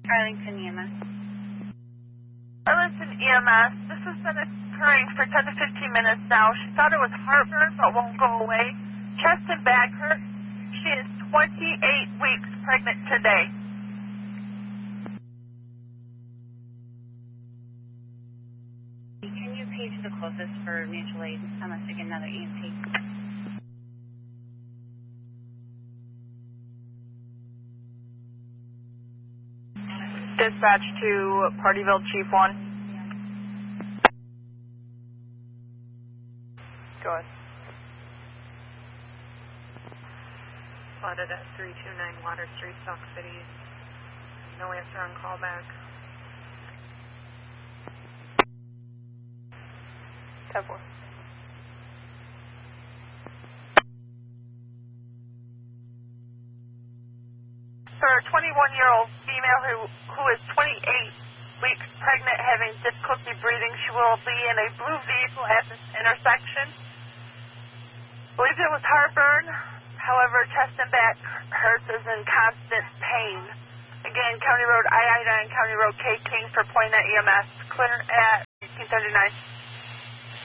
Arlington EMS. Arlington EMS, this has been occurring for 10 to 15 minutes now. She thought it was heartburn but won't go away. Chest and back hurt. She is 28 weeks pregnant today. Can you page the closest for mutual aid unless we get another EMT? Dispatch to Partyville Chief 1. Go ahead. Spotted at 329 Water Street, Sauk City. No answer on callback. 10-4. For a 21-year-old female who is 28 weeks pregnant having difficulty breathing, she will be in a blue vehicle at this intersection. I believe it was heartburn. However, chest and back hurts is in constant pain. Again, County Road I-9, County Road K King for Poinet EMS. Clear at 1839.